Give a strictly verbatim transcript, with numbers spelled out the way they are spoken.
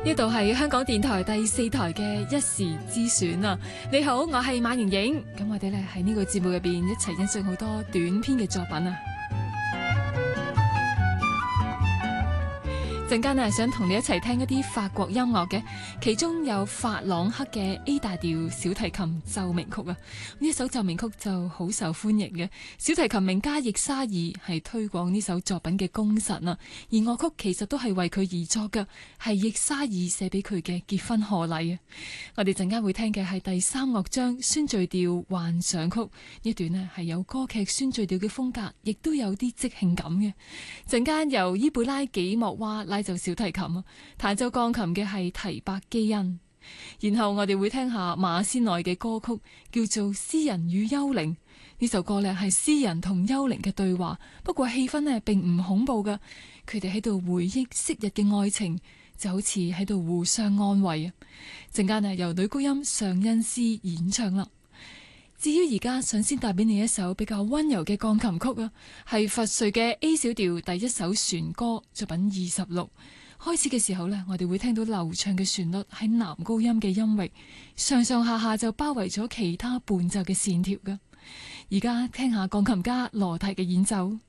呢度係香港電台第四台嘅一時之選啊！你好，我係馬盈盈，咁我哋咧喺呢個節目入邊一齊欣賞好多短篇嘅作品啊！陣間呢，想同你一齊聽一啲法國音樂嘅，其中有法朗克嘅 A 大調小提琴奏鳴曲啊！呢一首奏鳴曲就好受歡迎嘅，小提琴名家易沙爾係推廣呢首作品嘅功臣啊，而樂曲其實都係為佢而作嘅，係易沙爾寫俾佢嘅結婚賀禮啊！我哋陣間會聽嘅係第三樂章宣敘調幻想曲，一段呢係有歌劇宣敘調嘅風格，亦都有啲即興感嘅。陣間由伊貝拉紀莫娃拉奏小提琴啊，彈奏鋼琴嘅係提伯基恩。然後我哋會聽下馬先內嘅歌曲，叫做《詩人與幽靈》。呢首歌呢係詩人同幽靈嘅對話，不過氣氛呢並唔恐怖噶，佢哋喺度回憶昔日嘅愛情，就好似喺度互相安慰啊。陣間呢由女高音尚恩斯演唱啦。至於而家想先帶俾你一首比較溫柔嘅鋼琴曲啊，係佛瑞嘅 A 小調第一首旋歌作品二十六。開始嘅時候呢，我哋會聽到流暢嘅旋律喺男高音嘅音域，上上下下就包圍咗其他伴奏嘅線條噶。而家聽下鋼琴家羅提嘅演奏。